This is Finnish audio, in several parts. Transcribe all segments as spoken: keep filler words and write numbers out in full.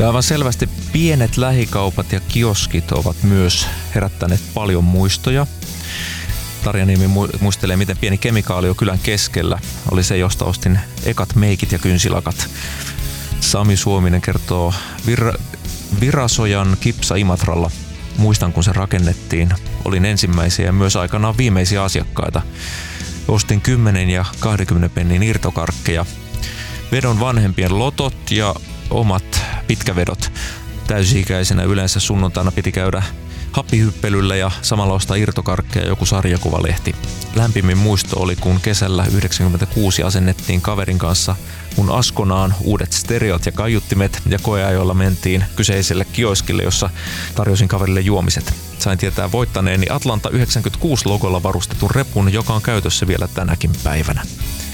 Ja aivan selvästi pienet lähikaupat ja kioskit ovat myös herättäneet paljon muistoja. Tarja Niemi muistelee, miten pieni kemikaalio kylän keskellä oli se, josta ostin ekat meikit ja kynsilakat. Sami Suominen kertoo Vir- Virasojan Kipsa Imatralla. Muistan, kun se rakennettiin. Olin ensimmäisiä ja myös aikanaan viimeisiä asiakkaita. Ostin kymmenen ja kahdenkymmenen pennin irtokarkkeja. Vedon vanhempien lotot ja omat pitkävedot. Täysi-ikäisenä yleensä sunnuntaina piti käydä happihyppelyllä ja samalla ostaa irtokarkkeja joku sarjakuvalehti. Lämpimin muisto oli, kun kesällä yhdeksänkymmentäkuusi asennettiin kaverin kanssa mun Askonaan uudet stereot ja kaiuttimet ja koeajoilla mentiin kyseiselle kioskille, jossa tarjosin kaverille juomiset. Sain tietää voittaneeni Atlanta yhdeksänkymmentäkuusi logolla varustetun repun, joka on käytössä vielä tänäkin päivänä.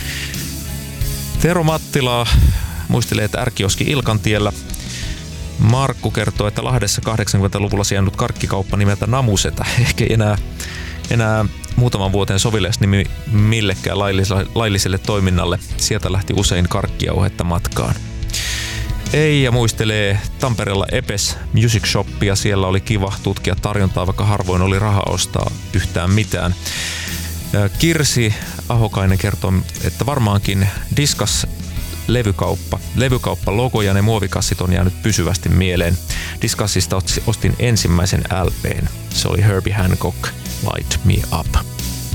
Tero Mattila muistelee, että R-kioski Ilkantiellä. Markku kertoo, että Lahdessa kahdeksankymmentäluvulla sijainnut karkkikauppa nimeltä Namusetä. Ehkä enää, enää muutaman vuoteen sovellesi nimi millekään lailliselle toiminnalle. Sieltä lähti usein karkkijauhetta matkaan. Eija muistelee Tampereella Epes Music Shopia. Siellä oli kiva tutkia tarjontaa, vaikka harvoin oli rahaa ostaa yhtään mitään. Kirsi Ahokainen kertoo, että varmaankin Diskas levykauppa. Levykauppa logo ja ne muovikassit on jäänyt pysyvästi mieleen. Discussista ostin ensimmäisen L P:n. Se oli Herbie Hancock, Light Me Up.